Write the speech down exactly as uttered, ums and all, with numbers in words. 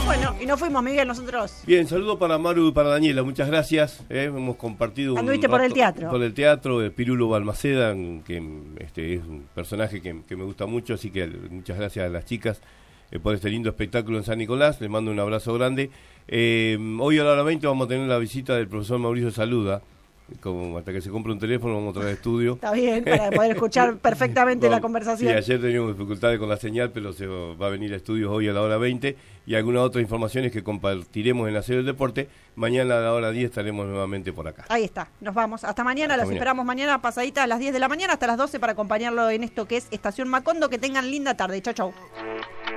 Bueno, y nos fuimos, Miguel, nosotros. Bien, saludo para Maru y para Daniela, muchas gracias. Eh, hemos compartido un Anduviste por el teatro. Por el teatro, el Pirulo Balmaceda, que este, es un personaje que, que me gusta mucho, así que muchas gracias a las chicas eh, por este lindo espectáculo en San Nicolás. Les mando un abrazo grande. Eh, hoy a la hora veinte vamos a tener la visita del profesor Mauricio Saluda. Como hasta que se compre un teléfono vamos a traer estudio. Está bien, para poder escuchar perfectamente Bueno, la conversación. Sí, ayer teníamos dificultades con la señal, pero se va a venir a estudios hoy a la hora veinte y algunas otras informaciones que compartiremos en la serie del deporte. Mañana a la hora diez estaremos nuevamente por acá. Ahí está, nos vamos. Hasta mañana, Hasta los mañana. esperamos mañana pasadita a las diez de la mañana hasta las doce para acompañarlo en esto que es Estación Macondo. Que tengan linda tarde. Chau, chau.